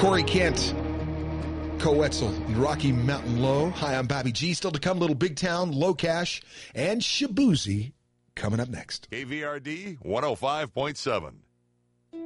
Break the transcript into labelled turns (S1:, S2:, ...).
S1: Corey Kent, Coetzel, and Rocky Mountain Low. Hi, I'm Bobby G. Still to come, Little Big Town, Low Cash, and Shabuzi coming up next.
S2: KVRD 105.7.